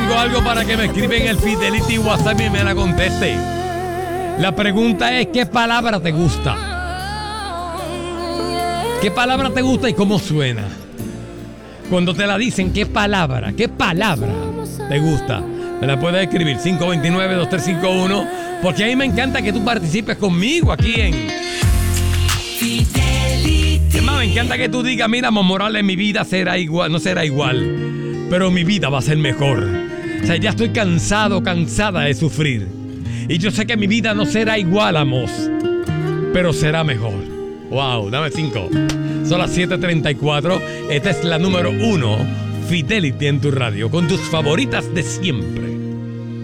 tengo algo para que me escriben en el Fidelity WhatsApp y me la conteste. La pregunta es, ¿qué palabra te gusta? ¿Qué palabra te gusta y cómo suena? Cuando te la dicen, ¿qué palabra te gusta? Me la puedes escribir 529-2351, porque a mí me encanta que tú participes conmigo aquí en Fidelity. Además, me encanta que tú digas, mira, Mon Morales, mi vida será igual, no será igual, pero mi vida va a ser mejor. O sea, ya estoy cansada de sufrir. Y yo sé que mi vida no será igual, Amos, pero será mejor. Wow, dame 5. Son las 7:34. Esta es la número 1, Fidelity en tu radio, con tus favoritas de siempre.